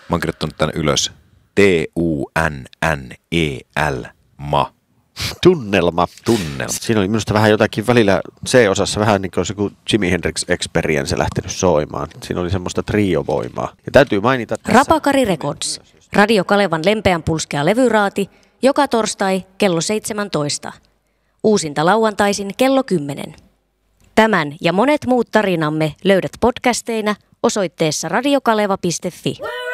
Mä oon kirjoittanut tän ylös. Tunnel. Tunnelma. Tunnelma. Siinä oli minusta vähän jotakin välillä C-osassa vähän niin kuin se kuin Jimi Hendrix Experience lähtenyt soimaan. Siinä oli semmoista triovoimaa. Ja täytyy mainita tässä. Rapakari Records. Radio Kalevan lempeän pulskea levyraati. Joka torstai kello 17. Uusinta lauantaisin kello 10. Tämän ja monet muut tarinamme löydät podcasteina osoitteessa radiokaleva.fi.